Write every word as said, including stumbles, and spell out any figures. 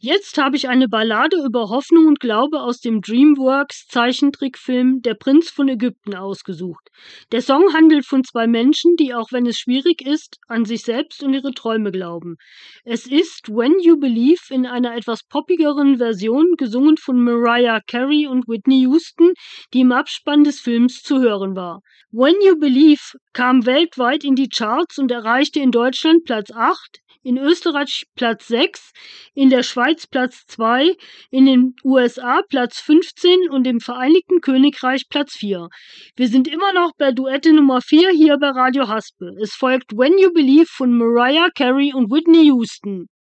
Jetzt habe ich eine Ballade über Hoffnung und Glaube aus dem DreamWorks-Zeichentrickfilm Der Prinz von Ägypten ausgesucht. Der Song handelt von zwei Menschen, die, auch wenn es schwierig ist, an sich selbst und ihre Träume glauben. Es ist When You Believe in einer etwas poppigeren Version, gesungen von Mariah Carey und Whitney Houston, die im Abspann des Films zu hören war. When You Believe kam weltweit in die Charts und erreichte in Deutschland Platz acht, in Österreich Platz sechs, in der Schweiz Platz zwei, in den U S A Platz fünfzehn und im Vereinigten Königreich Platz vier. Wir sind immer noch bei Duette Nummer vier hier bei Radio Haspel. Es folgt When You Believe von Mariah Carey und Whitney Houston.